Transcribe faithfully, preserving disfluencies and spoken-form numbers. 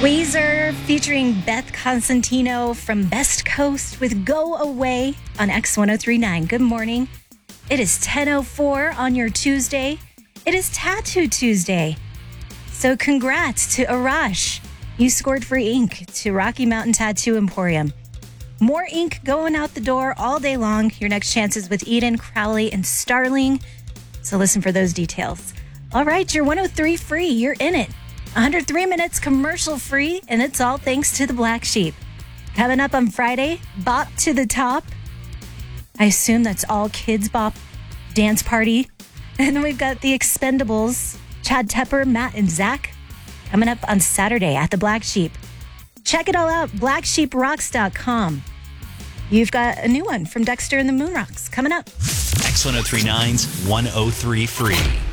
Weezer featuring Beth Constantino from Best Coast with Go Away on X one oh three point nine. Good morning. It is ten oh four on your Tuesday. It is Tattoo Tuesday. So congrats to Arash. You scored free ink to Rocky Mountain Tattoo Emporium. More ink going out the door all day long. Your next chances with Eden, Crowley, and Starling. So listen for those details. All right, you're one oh three free. You're in it. one hundred three minutes commercial free, and it's all thanks to the Black Sheep. Coming up on Friday, Bop to the Top. I assume that's all kids bop dance party. And then we've got the Expendables, Chad Tepper, Matt, and Zach, coming up on Saturday at the Black Sheep. Check it all out, black sheep rocks dot com. You've got a new one from Dexter and the Moonrocks coming up. X one oh three point nine's one oh three Free.